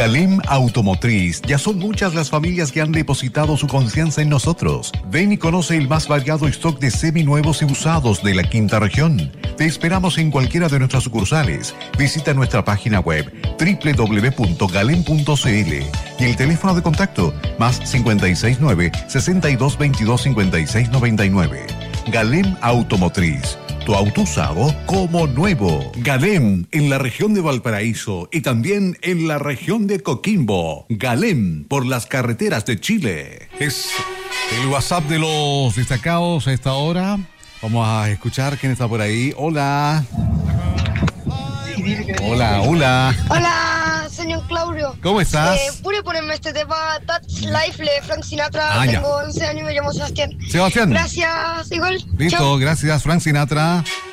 Galem Automotriz, ya son muchas las familias que han depositado su confianza en nosotros. Ven y conoce el más variado stock de seminuevos y usados de la quinta región. Te esperamos en cualquiera de nuestras sucursales. Visita nuestra página web www.galem.cl y el teléfono de contacto +569 6222 5699. Galem Automotriz. Tu auto usado como nuevo. Galem en la región de Valparaíso y también en la región de Coquimbo. Galem por las carreteras de Chile. Es el WhatsApp de los destacados a esta hora. Vamos a escuchar quién está por ahí. Hola. Hola. Hola, señor Claudio. ¿Cómo estás? Pude ponerme este tema Touch Life de Frank Sinatra. Tengo 11 años y me llamo Sebastián. Sebastián. Gracias, igual. Listo, Chao. gracias, Frank Sinatra.